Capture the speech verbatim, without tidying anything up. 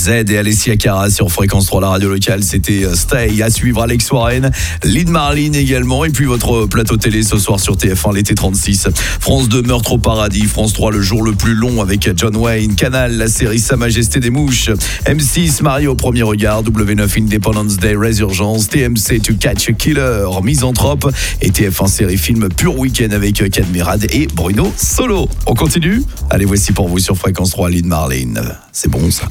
Z et Alessia Cara sur Fréquence trois, la radio locale. C'était Stay. À suivre Alex Warren, Lynn Marlin également. Et puis votre plateau télé ce soir sur T F un, l'été trente-six. France deux, Meurtre au paradis. France trois, Le jour le plus long avec John Wayne. Canal, la série Sa Majesté des Mouches. M six, Marie au premier regard. W neuf, Independence Day, Résurgence. T M C, To Catch a Killer, Misanthrope. Et T F un, série film Pur Week-end avec Cadmerade et Bruno Solo. On continue ? Allez, voici pour vous sur Fréquence trois, Lynn Marlin. C'est bon ça.